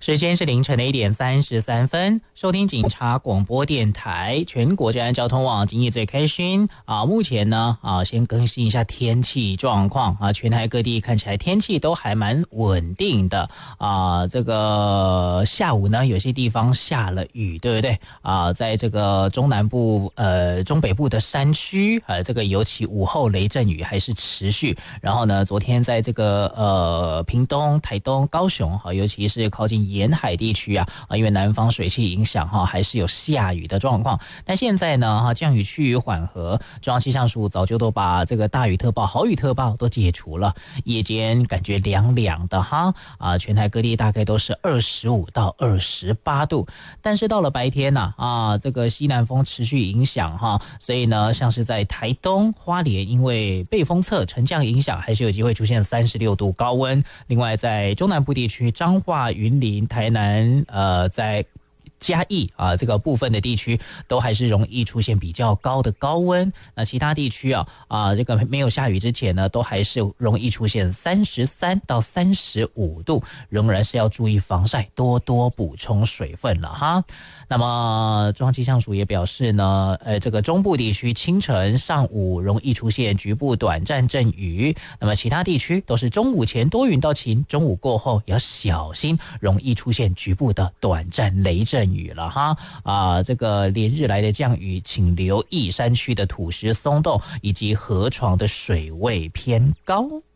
时间是凌晨的1:33，收听警察广播电台全国治安交通网，今夜最开心啊！目前呢先更新一下天气状况啊，全台各地看起来天气都还蛮稳定的啊。这个下午呢，有些地方下了雨，对不对啊？在这个中南部中北部的山区这个尤其午后雷阵雨还是持续。然后呢，昨天在这个屏东、台东、高雄尤其是靠近沿海地区因为南方水汽影响还是有下雨的状况。但现在呢降雨趋于缓和，中央气象署早就都把这个大雨特报、豪雨特报都解除了，夜间感觉凉凉的全台各地大概都是25到28度。但是到了白天这个西南风持续影响所以呢，像是在台东、花莲，因为背风侧沉降影响，还是有机会出现36度高温。另外在中南部地区，彰化、云林、台南在嘉义这个部分的地区都还是容易出现比较高的高温。那其他地区这个没有下雨之前呢，都还是容易出现33到35度，仍然是要注意防晒，多多补充水分了哈。那么中央气象署也表示呢，这个中部地区清晨、上午容易出现局部短暂阵雨，那么其他地区都是中午前多云到晴，中午过后要小心容易出现局部的短暂雷阵雨了哈。这个连日来的降雨，请留意山区的土石松动以及河床的水位偏高。